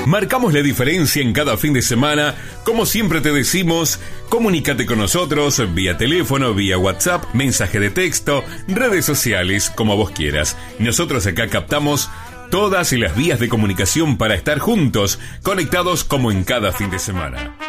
Marcamos la diferencia en cada fin de semana. Como siempre te decimos, comunícate con nosotros vía teléfono, vía WhatsApp, mensaje de texto, redes sociales, como vos quieras. Nosotros acá captamos todas las vías de comunicación para estar juntos, conectados como en cada fin de semana.